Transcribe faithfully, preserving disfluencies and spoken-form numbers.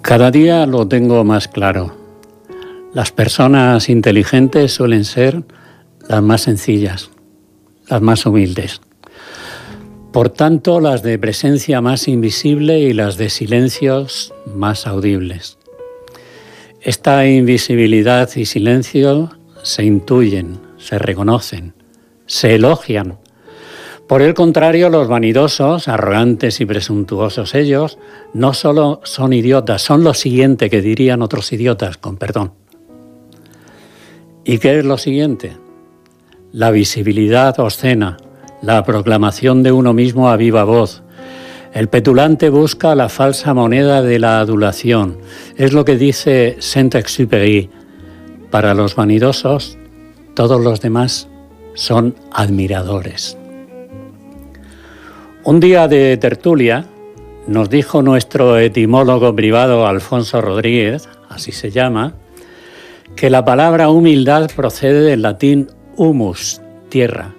Cada día lo tengo más claro. Las personas inteligentes suelen ser las más sencillas, las más humildes. Por tanto, las de presencia más invisible y las de silencios más audibles. Esta invisibilidad y silencio se intuyen, se reconocen, se elogian. Por el contrario, los vanidosos, arrogantes y presuntuosos ellos, no solo son idiotas, son lo siguiente que dirían otros idiotas, con perdón. ¿Y qué es lo siguiente? La visibilidad obscena, la proclamación de uno mismo a viva voz. El petulante busca la falsa moneda de la adulación. Es lo que dice Saint-Exupéry. Para los vanidosos, todos los demás son admiradores. Un día de tertulia nos dijo nuestro etimólogo privado Alfonso Rodríguez, así se llama, que la palabra humildad procede del latín humus, tierra,